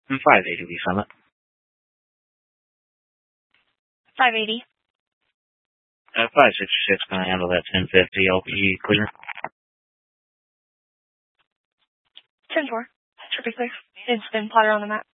580 will be Summit. 580. 566 going to handle that 1050 LPG clear. 10-4. Should be clear. It's been plotted on the map.